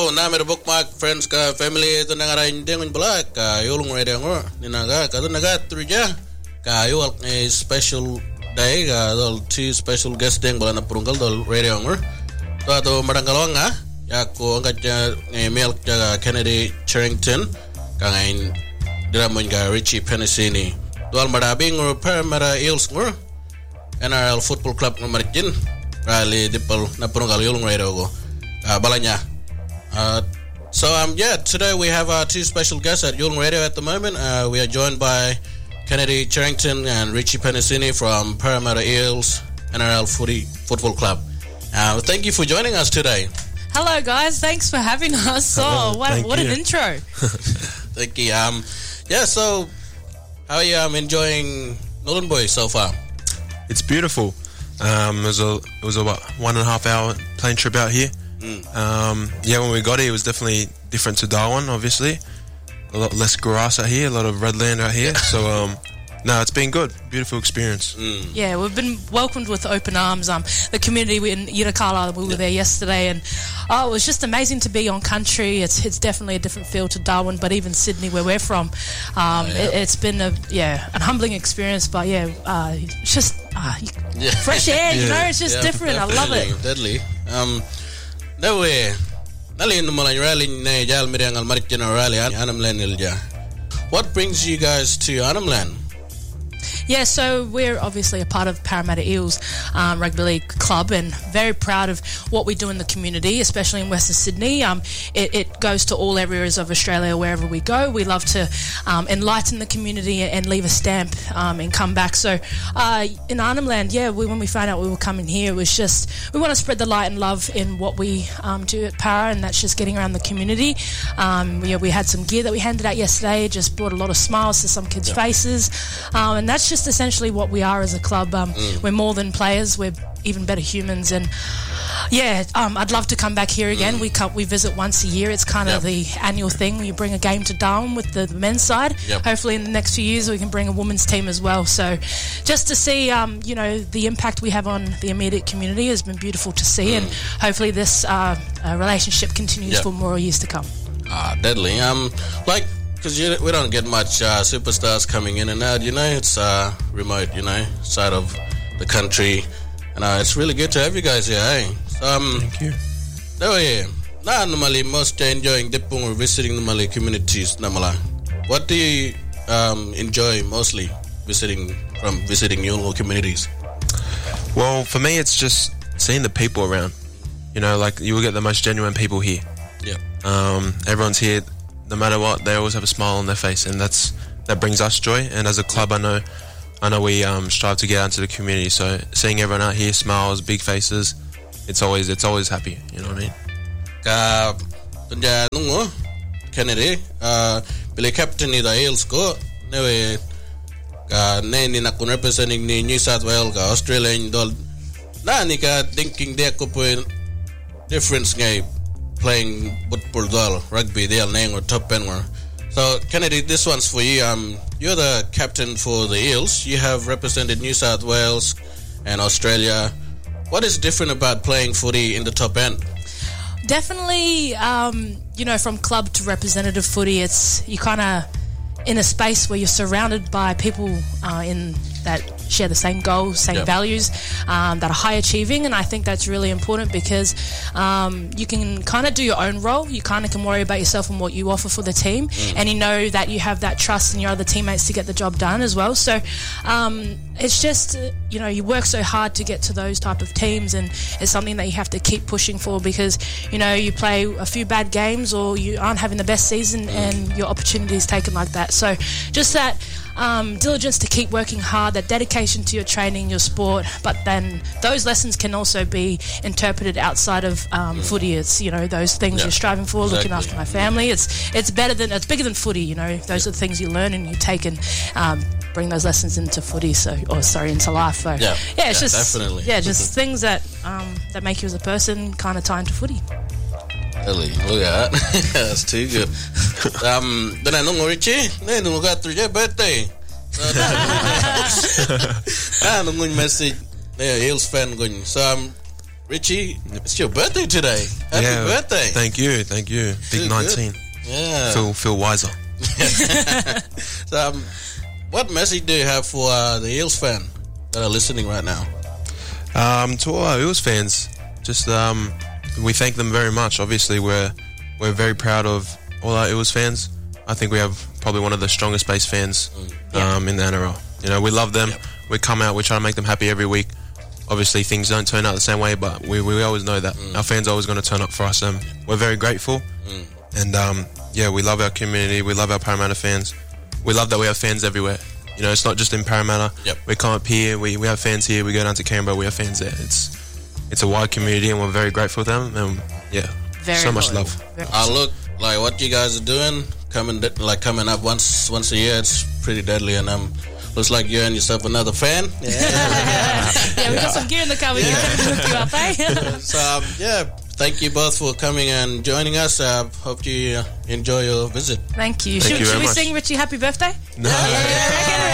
So na mer bookmark friends ka family to nang arain dengon bala ka yulung radio ngo ninaga ka naga truja ka yul a special day ka dol two special guest deng bala na prunggal dol radio ngo to ato madangalonga ya ko angkat email ka Kennedy Charrington ka ngain dramon ka Richie Penasini dol madabing ngo Parramatta Eels ngo NRL Football Club ngo marjin rally dipal na prunggal yulung radio go balanya. So today we have our two special guests at Yulung Radio at the moment. We are joined by Kennedy Charrington and Richie Penasini from Parramatta Eels NRL Football Club. Thank you for joining us today. Hello guys, thanks for having us. Oh, what an intro. Thank you. So how are you enjoying Nhulunbuy so far? It's beautiful. It was a 1.5 hour plane trip out here. When we got here, it was definitely different to Darwin, obviously. A lot less grass out here, a lot of red land out here. So, it's been good. Beautiful experience. Yeah, we've been welcomed with open arms. The community in Irakala, we were there yesterday, and it was just amazing to be on country. It's definitely a different feel to Darwin, but even Sydney, where we're from, it's been an humbling experience. But it's just fresh air, it's just different. I love it. Deadly. What brings you guys to Arnhem? Yeah, so we're obviously a part of Parramatta Eels Rugby League Club, and very proud of what we do in the community, especially in Western Sydney. It goes to all areas of Australia wherever we go. We love to enlighten the community and leave a stamp and come back. So in Arnhem Land, when we found out we were coming here, it was just, we want to spread the light and love in what we do at Para, and that's just getting around the community. We had some gear that we handed out yesterday, just brought a lot of smiles to some kids' faces, and that's just essentially what we are as a club. We're more than players, we're even better humans, and I'd love to come back here again. We visit once a year. It's kind of the annual thing. You bring a game to Darwin with the men's side. Hopefully in the next few years we can bring a women's team as well. So just to see the impact we have on the immediate community has been beautiful to see, and hopefully this relationship continues for more years to come. Deadly. Because we don't get much superstars coming in and out, it's remote, side of the country, and it's really good to have you guys here, eh? So, thank you. Normally, most enjoying Dipung or visiting normally communities, namala. What do you enjoy mostly visiting your communities? Well, for me, it's just seeing the people around. You will get the most genuine people here. Everyone's here. No matter what, they always have a smile on their face, and that brings us joy. And as a club, I know we strive to get out into the community. So seeing everyone out here, smiles, big faces, it's always happy. You know what I mean? Ka tunja nungo Kennedy, bile captain ni da Eels ko newe ka ni na kun representing ni New South Wales ka Australian dol na ni ka thinking de ko po difference ngay playing football, rugby, they are name or top pen. So Kennedy, this one's for you. You're the captain for the Eels. You have represented New South Wales and Australia. What is different about playing footy in the top end? Definitely, from club to representative footy, you kind of in a space where you're surrounded by people in that share the same goals, same values, that are high achieving, and I think that's really important because you can kind of do your own role. You kind of can worry about yourself and what you offer for the team, and you know that you have that trust in your other teammates to get the job done as well. So it's just you work so hard to get to those type of teams, and it's something that you have to keep pushing for because you play a few bad games or you aren't having the best season and your opportunity is taken like that. So just that diligence to keep working hard, that dedication to your training, your sport, but then those lessons can also be interpreted outside of footy. It's those things you're striving for, looking after my family. It's bigger than footy. Those are the things you learn and you take and bring those lessons into footy. Into life. So it's just definitely just things that that make you as a person kind of tie into footy. Really, look at that. That's too good. Then I know Richie. Then we got through your birthday. I know message. Eels fan going. So Richie, it's your birthday today. Happy birthday. Thank you. Big 19. Yeah. Feel wiser. So, what message do you have for the Eels fan that are listening right now? To all our Eels fans, just we thank them very much. Obviously, we're very proud of all our Eels fans. I think we have probably one of the strongest base fans in the NRL. You know, we love them. Yep. We come out, we try to make them happy every week. Obviously, things don't turn out the same way, but we always know that our fans are always going to turn up for us. We're very grateful. And, we love our community. We love our Parramatta fans. We love that we have fans everywhere. You know, it's not just in Parramatta. Yep. We come up here, we have fans here. We go down to Canberra, we have fans there. It's a wide community, and we're very grateful to them. And, so much love. Look, like what you guys are doing, coming up once a year, it's pretty deadly, and looks like you and yourself another fan. We got some gear in the car. We can hook you up, eh? So thank you both for coming and joining us. Hope you enjoy your visit. Thank you. Thank you Should we much. sing Richie happy birthday? No.